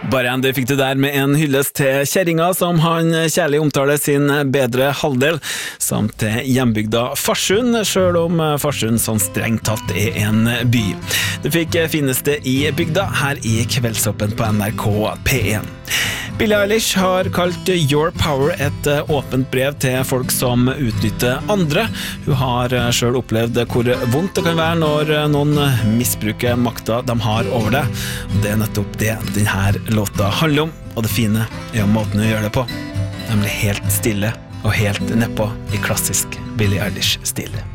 Bare det fikk du der med en hyllest til kjerringa som han kjærlig omtaler sin bedre halvdel, samt til hjembygda Farsund, selv om Farsund sånn strengt tatt en by. Du fikk fineste i bygda her i Kveldsoppen på NRK P1. Billie Eilish har kalt Your Power et åpent brev til folk som utnytter andre. Hun har selv opplevd hvor vondt det kan være når noen misbruker makta de har over det. Det nettopp det denne låta handler om, og det fine om måten hun gjør det på. Nemlig helt stille og helt nedpå i klassisk Billie Eilish-stil.